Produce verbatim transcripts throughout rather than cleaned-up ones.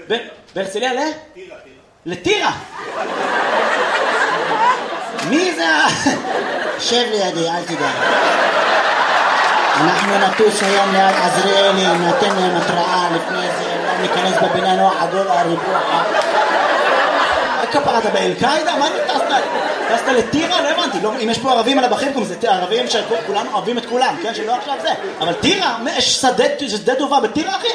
בהרצליה ל? לטירה. מי זה? שב לידי, אל תדע. אנחנו נטוס היום ליד עזריאלי, נתן להם התראה לפני זה, אולי ניכנס בבינה נוח עגול הריבוע. כפרה, אתה באל-קאידה? מה אתה טסת? טסת לטירה? לא הבנתי. אם יש פה ערבים על הבחים, זה ערבים שכולנו אוהבים את כולם, כן? שלא עכשיו זה. אבל טירה? יש שדה טובה בטירה, אחי?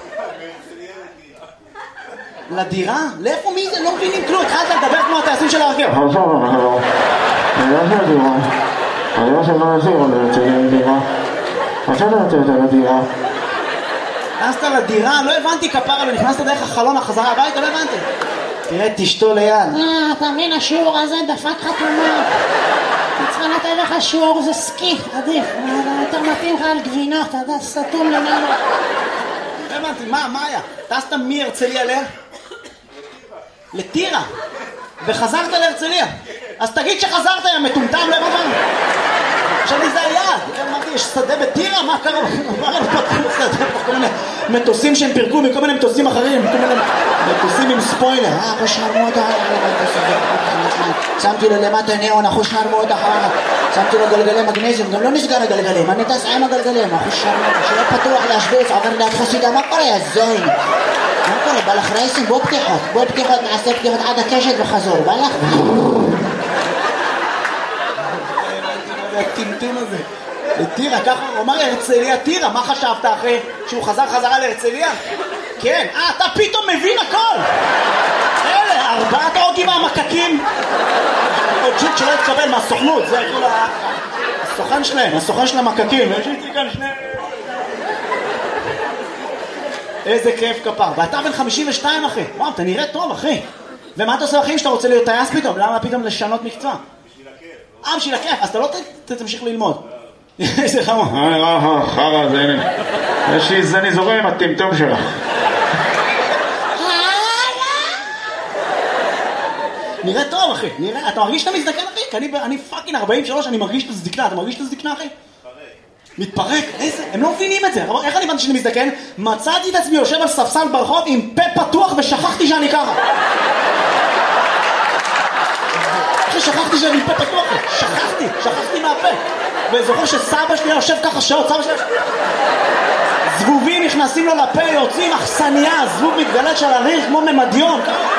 לדירה? לאיפה מי זה? לא מבינים כלום. התחלת לדבר כמו הטייסים של הרכב. עכשיו, אנחנו... אני לא של דירה. אני לא של מה נסיר, אני רוצה לדירה. עכשיו אני רוצה יותר לדירה. נכנסת לדירה? לא הבנתי כפרה, נכנסת דרך החלון החזרה הביתה? לא הבנתי. תראה, תשתו ליד. אה, אתה מבין, השיעור הזה דפק חתומה. אני צריכה לתת לך שיעור, זה סקי, עדיף. יותר מתאים לך על גבינות, אתה יודע, סתום למעלה. לא הבנתי, מה, מה היה? טסת מהרצליה ל? לטירה. וחזרת להרצליה. אז תגיד שחזרת, יא מטומטם, לא הבנתי. חשבתי זה היעד. אמרתי, יש שדה בטירה? מה קרה? מה לנו פתחו שדה? כל מיני מטוסים שהם פירקו מכל מיני מטוסים אחרים, כל מיני מטוסים עם ספוילר. אה, אחוש נרמו אותה. שמתי לו למטה ניאון, אחוש נרמו אותה. שמתי לו גלגלי מגנזיום, גם לא נסגר הגלגלים. אני טס עם הגלגלים, אחוש נרמו אותה. שלא פתוח להשוויץ, עובר ליד חסידה. מה קורה, יא זוין? מה קורה? בא לך רייסים? בוא פתיחות. בוא פתיחות, נעשה פתיחות עד הקשת וחזור. בא לך? הטמטום הזה. לטירה, ככה הוא אמר להרצליה טירה, מה חשבת אחרי שהוא חזר חזרה להרצליה? כן, אה, אתה פתאום מבין הכל! אלה, ארבעת אוגים מהמקקים. עוד ג'וק שלא התקבל מהסוכנות, זה כאילו הסוכן שלהם, הסוכן של המקקים. יש איתי כאן שני... איזה כיף כפר. ואתה בן חמישים ושתיים אחי. וואו, אתה נראה טוב אחי. ומה אתה עושה אחים שאתה רוצה להיות טייס פתאום? למה פתאום לשנות מקצוע? אה, בשביל הכיף, אז אתה לא תמשיך ללמוד. איזה חמור. אה, אה, חרא, זה הנה. יש לי זה נזורים עם הטמטום שלך. נראה טוב אחי, נראה, אתה מרגיש שאתה מזדקן אחי? כי אני פאקינג ארבעים ושלוש, אני מרגיש את הזדקנה, אתה מרגיש את הזדקנה אחי? מתפרק, איזה, הם לא מבינים את זה. איך אני הבנתי שאני מזדקן? מצאתי את עצמי יושב על ספסל ברחוב עם פה פתוח ושכחתי שאני ככה. שכחתי שאני פה פתוח, שכחתי, שכחתי מהפה. וזוכר שסבא שלי יושב ככה שעות, סבא שלי זבובים נכנסים לו לפה, יוצאים אכסניה, זבוב מתגלת של הריח כמו ממדיון.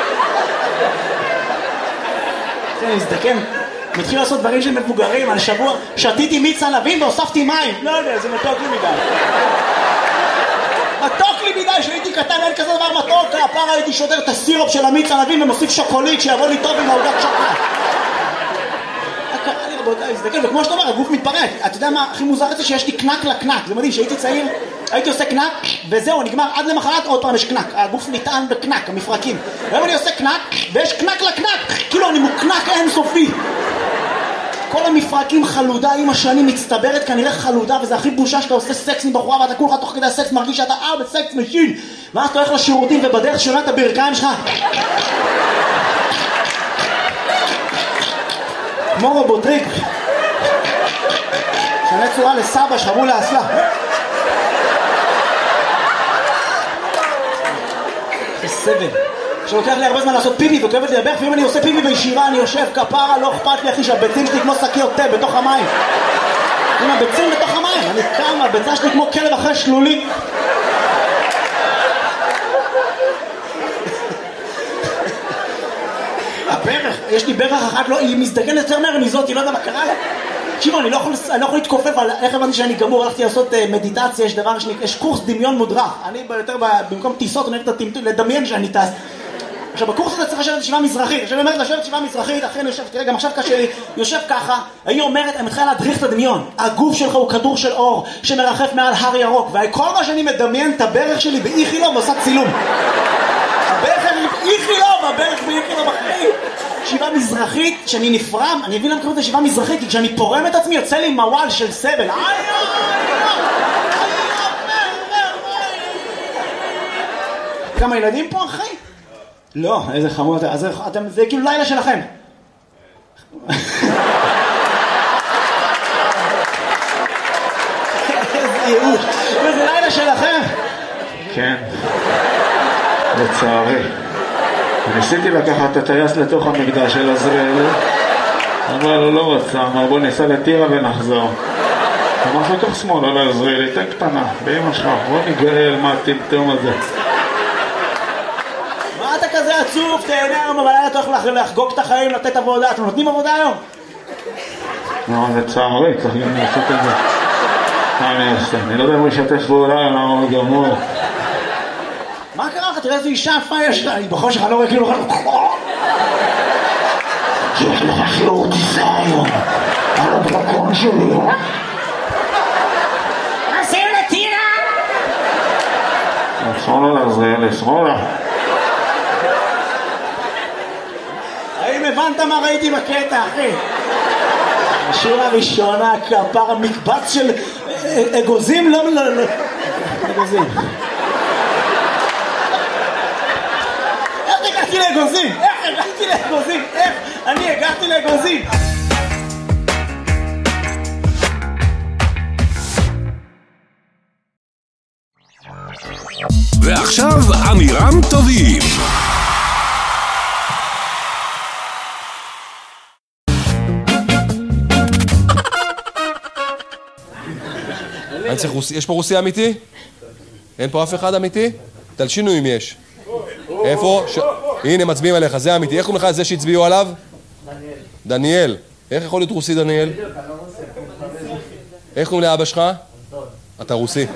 אני מזדקן, מתחיל לעשות דברים של מבוגרים. על שבוע שתיתי מיץ ענבים והוספתי מים. לא יודע, זה מתוק לי מדי. מתוק לי מדי, שהייתי קטן, אין כזה דבר מתוק. הפעם הייתי שודר את הסירופ של המיץ ענבים ומוסיף שוקולית שיבוא לי טוב עם העוגת שוקולד. קרה לי רבותיי, מזדקן, וכמו שאתה אומר, הגוף מתפרק. אתה יודע מה הכי מוזר את זה? שיש לי קנק לקנק. זה מדהים, שהייתי צעיר, הייתי עושה קנק וזהו, נגמר, עד למחרת עוד פעם יש קנק. הגוף נטען בקנק, המפרקים. והיום אני עושה קנק ויש קנק לקנק, כאילו אני מוקנק אינסופי. כל המפרקים חלודה עם השנים מצטברת, כנראה חלודה, וזה הכי בושה שאתה עושה סקס עם בחורה ואתה כולך תוך כדי הסקס מרגיש שאתה אה בסקס משין, ואז אתה הולך לשירותים ובדרך שונה את הברכיים שלך כמו רובוטריק שנה צורה לסבא שחבו לאסלה. זה סבל שלוקח לי הרבה זמן לעשות פיפי וכואבת לי לברך, ואם אני עושה פיפי בישירה אני יושב כפרה, לא אכפת לי אחי שהביצים שלי כמו שקיות תה בתוך המים. עם הביצים בתוך המים, אני קם, הביצה שלי כמו כלב אחרי שלולי. הברך, יש לי ברך אחת, לא, היא מזדגנת יותר מהר מזאת, היא לא יודע מה קרה לה. תקשיבו, אני לא יכול, אני לא יכול להתכופף על איך הבנתי שאני גמור, הלכתי לעשות uh, מדיטציה, יש דבר שני, יש קורס דמיון מודרך. אני יותר, במקום טיסות, אני הולך לדמיין שאני טס. עכשיו, בקורס הזה צריך לשבת ישיבה מזרחית. עכשיו, אני אומרת לשבת ישיבה מזרחית, אחרי אני יושב, תראה, גם עכשיו קשה לי, יושב ככה, היא אומרת, אני מתחילה להדריך את הדמיון. הגוף שלך הוא כדור של אור, שמרחף מעל הר ירוק, וכל מה שאני מדמיין את הברך שלי באיכילוב, ועושה צילום. הברך שלי באיכילוב, הברך באיכילוב אחרי. ישיבה מזרחית, שאני נפרם, אני אבין למה קוראים את ישיבה מזרחית, כי כשאני פורם את עצמי, יוצא לי מוואל של סבל. כמה ילדים פה, אחי? לא, איזה חמור, אז אתם, זה כאילו לילה שלכם. איזה ייאוש, זה לילה שלכם. כן. לצערי. ניסיתי לקחת את הטייס לתוך המקדש של עזריאלי, אבל הוא לא רצה, אמר בוא ניסע לטירה ונחזור. אמרתי לקח שמאלה לעזריאלי, תן קטנה, באמא שלך, בוא ניגאל מה הטמטום הזה. מה אתה כזה עצוב? תהנה היום בלילה אתה הולך לחגוג את החיים, לתת עבודה. אתם נותנים עבודה היום? לא, לצערי, צריך גם לעשות את זה. מה אני אעשה? אני לא יודע אם הוא ישתף פעולה, למה הוא גמור. מה קרה לך? תראה איזו אישה יפה יש לה. היא בחושך, אני לא רואה כאילו... יש לך שיעור טיסה היום, על הדרקון שלי. נסים לטירה! שמאלה לעזריאלי, שמאלה. האם הבנת מה ראיתי בקטע, אחי? השורה הראשונה, כפר המקבץ של אגוזים, לא, לא, לא, אגוזים. איך הגעתי לאגוזים? איך הגעתי לאגוזים? איך אני הגעתי לאגוזים? ועכשיו אמירם טובים. אני צריך רוסי, יש פה רוסי אמיתי? אין פה אף אחד אמיתי? תלשינו אם יש. איפה? הנה מצביעים עליך, זה אמיתי. איך קוראים לך זה שהצביעו עליו? דניאל. דניאל. איך יכול להיות רוסי דניאל? איך קוראים לאבא שלך? אנטון. אתה רוסי.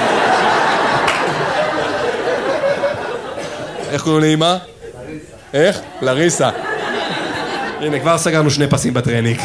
איך קוראים לאמא? לריסה. איך? לריסה. הנה, כבר סגרנו שני פסים בטרניק.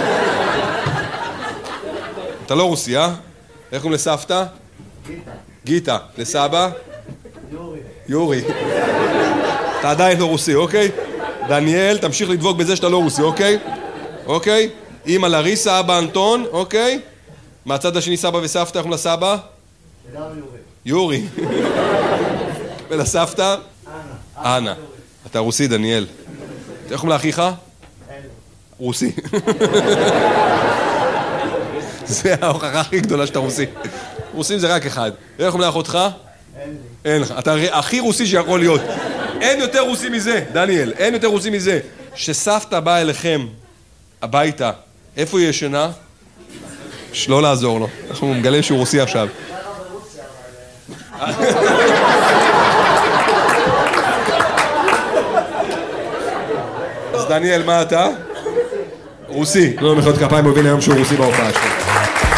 אתה לא רוסי, אה? איך קוראים לסבתא? גיטה. גיטה. לסבא? יורי. יורי. אתה עדיין לא רוסי, אוקיי? דניאל, תמשיך לדבוק בזה שאתה לא רוסי, אוקיי? אוקיי? אמא לריסה, אבא אנטון, אוקיי? מהצד השני סבא וסבתא, איך קוראים לסבא? יורי. יורי. ולסבתא? אנה. אנה. אתה רוסי, דניאל. איך קוראים לאחיך? רוסי. זה ההוכחה הכי גדולה שאתה רוסי. רוסים זה רק אחד. איך קוראים לאחותך? אין לי. אין לך. אתה הכי רוסי שיכול להיות. אין יותר רוסי מזה, דניאל. אין יותר רוסי מזה. שסבתא באה אליכם הביתה, איפה היא ישנה? לא לעזור לו. אנחנו מגלים שהוא רוסי עכשיו. אז דניאל, מה אתה? רוסי. לא מחיאות כפיים, הוא הבין היום שהוא רוסי בהופעה שלו.